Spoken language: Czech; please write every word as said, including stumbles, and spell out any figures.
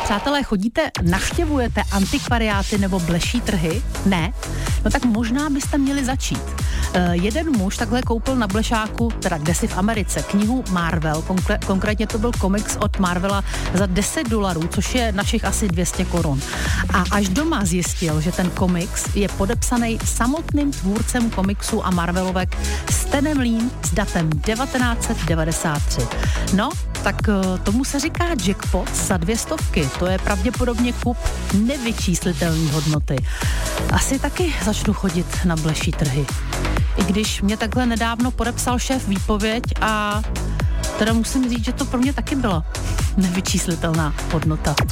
Přátelé, chodíte, navštěvujete antikvariáty nebo bleší trhy? Ne? No tak možná byste měli začít. E, jeden muž takhle koupil na blešáku, teda kdesi v Americe, knihu Marvel, konkré- konkrétně to byl komiks od Marvela za deset dolarů, což je našich asi dvě stě korun. A až doma zjistil, že ten komiks je podepsaný samotným tvůrcem komiksu a Marvelovek Stanem Lee s datem devatenáct set devadesát tři. No, tak tomu se říká jackpot za dvě stovky. To je pravděpodobně kup nevyčíslitelné hodnoty. Asi taky začnu chodit na bleší trhy. I když mě takhle nedávno podepsal šéf výpověď a teda musím říct, že to pro mě taky byla nevyčíslitelná hodnota.